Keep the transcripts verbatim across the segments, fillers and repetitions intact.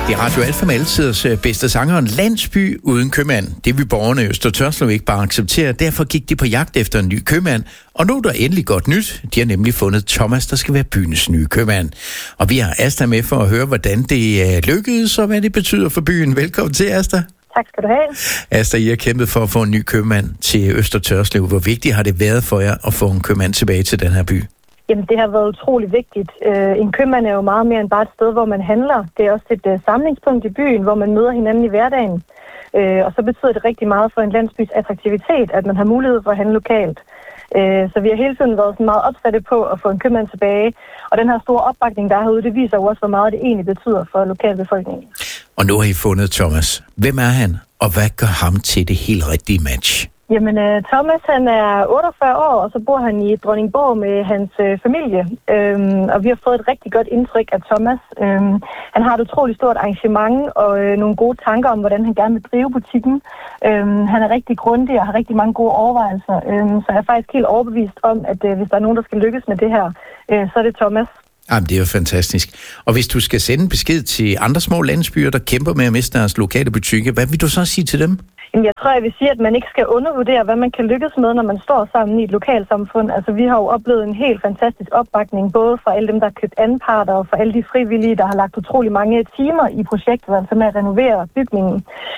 Det er Radio Alfa med altiders bedste sanger, en landsby uden købmand. Det vil borgerne i Øster Tørslev ikke bare acceptere. Derfor gik de på jagt efter en ny købmand. Og nu er der endelig godt nyt. De har nemlig fundet Thomas, der skal være byens nye købmand. Og vi har Asta med for at høre, hvordan det lykkedes og hvad det betyder for byen. Velkommen til, Asta. Tak skal du have. Asta, I har kæmpet for at få en ny købmand til Øster Tørslev. Hvor vigtigt har det været for jer at få en købmand tilbage til den her by? Jamen, det har været utrolig vigtigt. Øh, en købmand er jo meget mere end bare et sted, hvor man handler. Det er også et uh, samlingspunkt i byen, hvor man møder hinanden i hverdagen. Øh, og så betyder det rigtig meget for en landsbys attraktivitet, at man har mulighed for at handle lokalt. Øh, så vi har hele tiden været sådan meget opsatte på at få en købmand tilbage. Og den her store opbakning, der er herude, det viser jo også, hvor meget det egentlig betyder for lokalbefolkningen. Og nu har I fundet Thomas. Hvem er han, og hvad gør ham til det helt rigtige match? Jamen, uh, Thomas, han er otteogfyrre år, og så bor han i Dronningborg med hans uh, familie. Øhm, og vi har fået et rigtig godt indtryk af Thomas. Øhm, han har et utroligt stort engagement og øh, nogle gode tanker om, hvordan han gerne vil drive butikken. Øhm, han er rigtig grundig og har rigtig mange gode overvejelser. Øhm, så jeg er faktisk helt overbevist om, at øh, hvis der er nogen, der skal lykkes med det her, øh, så er det Thomas. Jamen, det er jo fantastisk. Og hvis du skal sende besked til andre små landsbyer, der kæmper med at miste deres lokale butikker, hvad vil du så sige til dem? Jeg tror, jeg vil sige, at man ikke skal undervurdere, hvad man kan lykkes med, når man står sammen i et lokalsamfund. Altså, vi har jo oplevet en helt fantastisk opbakning, både fra alle dem, der har købt anparter, og fra alle de frivillige, der har lagt utrolig mange timer i projektet, altså med at renovere bygningen.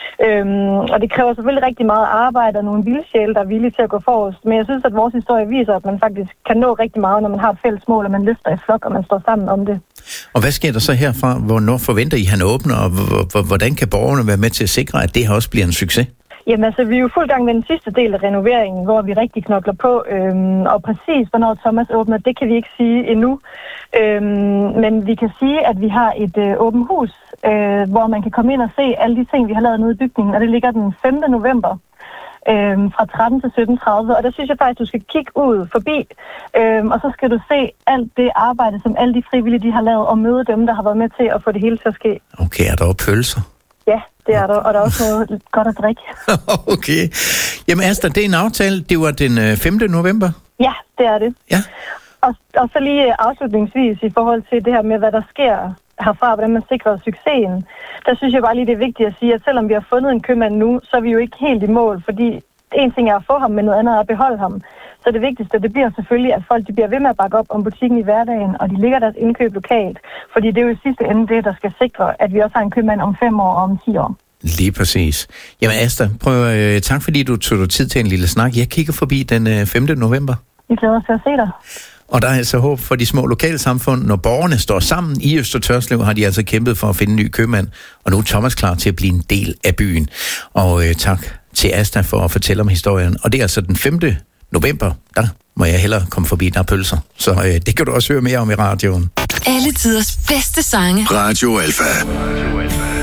Øhm, og det kræver selvfølgelig rigtig meget arbejde og nogle vildsjæle, der er villige til at gå forrest. Men jeg synes, at vores historie viser, at man faktisk kan nå rigtig meget, når man har et fælles mål, og man løfter i flok, og man står sammen om det. Og hvad sker der så herfra? Hvornår forventer I, han åbner, og hvordan kan borgerne være med til at sikre, at det her også bliver en succes? Jamen altså, vi er jo fuld gang med den sidste del af renoveringen, hvor vi rigtig knokler på. Øhm, og præcis, hvornår Thomas åbner, det kan vi ikke sige endnu. Øhm, men vi kan sige, at vi har et øh, åbent hus, øh, hvor man kan komme ind og se alle de ting, vi har lavet nede i bygningen. Og det ligger den femte november øh, fra tretten til sytten tredive. Og der synes jeg faktisk, du skal kigge ud forbi. Øh, og så skal du se alt det arbejde, som alle de frivillige de har lavet, og møde dem, der har været med til at få det hele til at ske. Okay, er der jo pølser? Ja, det er der, og der er også noget godt at drikke. Okay. Jamen Asta, det er en aftale. Det var den femte november? Ja, det er det. Ja. Og, og så lige afslutningsvis i forhold til det her med, hvad der sker herfra, hvordan man sikrer succesen. Der synes jeg bare lige, det er vigtigt at sige, at selvom vi har fundet en købmand nu, så er vi jo ikke helt i mål, fordi en ting er at få ham, men noget andet er at beholde ham. Så det vigtigste, det bliver selvfølgelig, at folk de bliver ved med at bakke op om butikken i hverdagen, og de ligger deres indkøb lokalt. Fordi det er jo i sidste ende det, der skal sikre, at vi også har en købmand om fem år og om ti år. Lige præcis. Jamen Asta, prøv, øh, tak fordi du tog dig tid til en lille snak. Jeg kigger forbi den øh, femte november. Vi glæder os til at se dig. Og der er altså håb for de små lokalsamfund. Når borgerne står sammen i Øster Tørslev, har de altså kæmpet for at finde en ny købmand. Og nu er Thomas klar til at blive en del af byen. Og øh, tak til Asta for at fortælle om historien. Og det er altså den femte november, der må jeg hellere komme forbi, der er pølser. Så øh, det kan du også høre mere om i radioen. Alle tiders bedste sange. Radio Alfa.